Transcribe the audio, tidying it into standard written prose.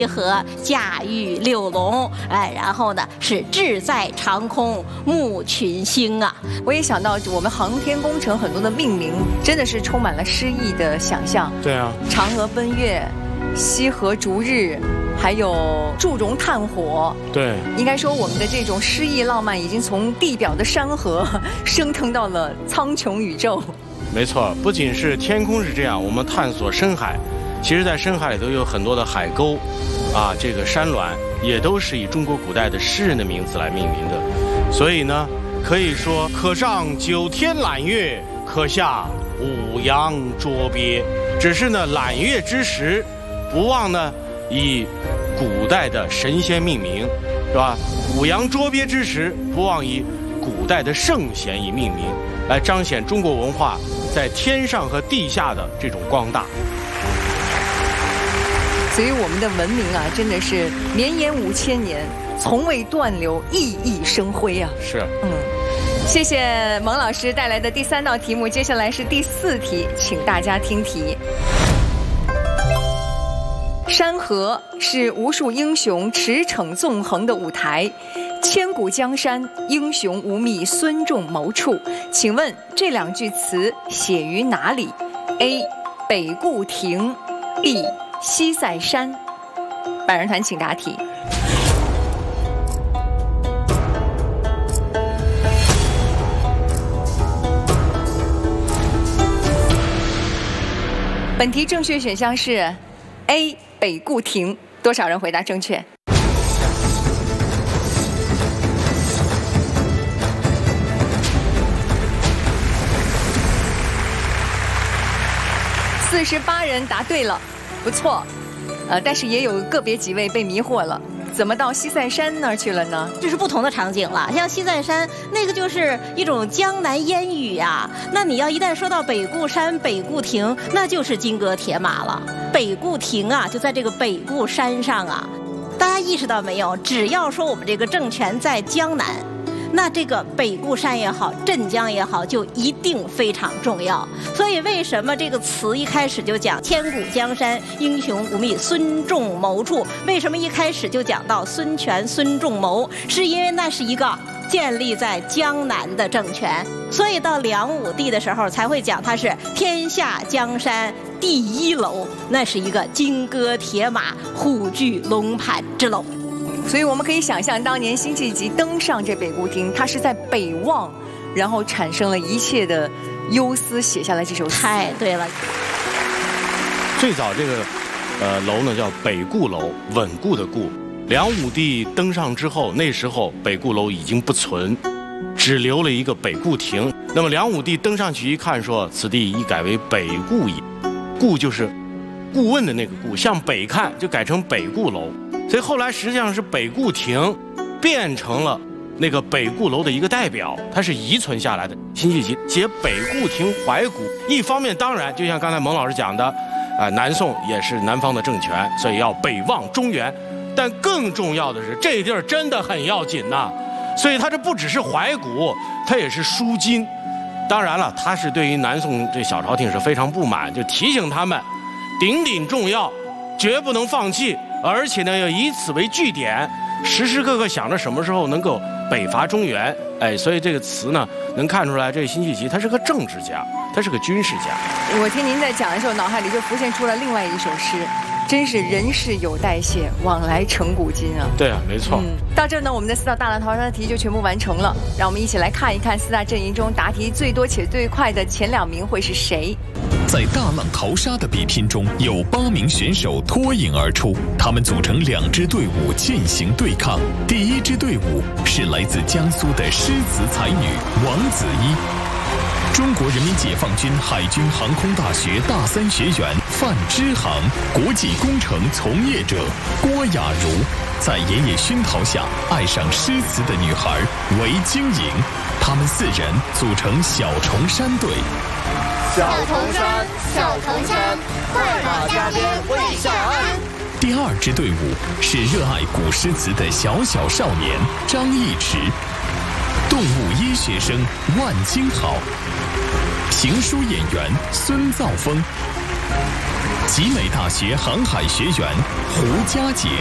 和驾驭六龙，然后呢是志在长空，慕群星啊。 我也想到我们航天工程很多的命名真的是充满了诗意的想象。 对啊， 嫦娥奔月、西河逐日，还有祝融炭火。 对， 应该说我们的这种诗意浪漫已经从地表的山河升腾到了苍穹宇宙。 没错，不仅是天空是这样，我们探索深海，其实在深海里头有很多的海沟啊，这个山峦也都是以中国古代的诗人的名字来命名的。所以呢，可以说可上九天揽月，可下五洋捉鳖。只是呢，揽月之时，不忘呢以古代的神仙命名，是吧？五洋捉鳖之时，不忘以古代的圣贤以命名，来彰显中国文化在天上和地下的这种光大。 所以我们的文明啊，真的是绵延5000年，从未断流，熠熠生辉啊！ 是， 谢谢蒙老师带来的第3道题目，接下来是第4题，请大家听题。山河是无数英雄驰骋纵横的舞台，千古江山，英雄无觅孙仲谋处。请问这2句词写于哪里 ？A. 北固亭 B. 西塞山。百人团请答题。本题正确选项是 A. 北固亭。多少人回答正确？48人答对了，不错。但是也有个别几位被迷惑了，怎么到西塞山那儿去了呢？ 这是不同的场景了。像西塞山那个就是一种江南烟雨呀，那你要一旦说到北固山、北固亭，那就是金戈铁马了。北固亭啊，就在这个北固山上啊。大家意识到没有？只要说我们这个政权在江南，那这个北固山也好，镇江也好，就一定非常重要。所以为什么这个词一开始就讲千古江山，英雄无觅孙仲谋处？为什么一开始就讲到孙权、孙仲谋？是因为那是一个建立在江南的政权，所以到梁武帝的时候才会讲他是天下江山第一楼，那是一个金戈铁马、虎踞龙盘之楼。 所以我们可以想象，当年辛弃疾登上这北固亭，他是在北望，然后产生了一切的忧思，写下来这首诗。 太对了。 最早这个楼呢叫北固楼，稳固的固。梁武帝登上之后，那时候北固楼已经不存，只留了一个北固亭。那么梁武帝登上去一看，说此地已改为北固也。固就是顾问的那个顾，向北看就改成北固楼。所以后来实际上是北固亭变成了那个北固楼的一个代表，它是遗存下来的。辛弃疾写北固亭怀古，一方面当然就像刚才蒙老师讲的，南宋也是南方的政权，所以要北望中原。但更重要的是，这地儿真的很要紧呐，所以它这不只是怀古，它也是舒筋。当然了，它是对于南宋这小朝廷是非常不满，就提醒他们鼎鼎重要，绝不能放弃。而且呢，要以此为据点，时时刻刻想着什么时候能够北伐中原。所以这个词呢，能看出来，这辛弃疾他是个政治家，他是个军事家。 我听您在讲的时候，脑海里就浮现出了另外一首诗，真是人事有代谢，往来成古今啊。 对啊，没错。 到这呢，我们的4道大浪淘沙题就全部完成了。让我们一起来看一看4大阵营中答题最多且最快的前2名会是谁。 在大浪淘沙的比拼中，有8名选手脱颖而出，他们组成2支队伍进行对抗。第1支队伍是来自江苏的诗词才女王子一，中国人民解放军海军航空大学大3学员范支航，国际工程从业者郭雅茹，在爷爷熏陶下爱上诗词的女孩韦晶莹，他们4人组成小重山队。 小重山，小重山，快马加鞭为校安。 第2支队伍是热爱古诗词的小小少年张一驰，动物医学生万金豪，评书演员孙兆峰， 集美大学航海学员胡佳杰。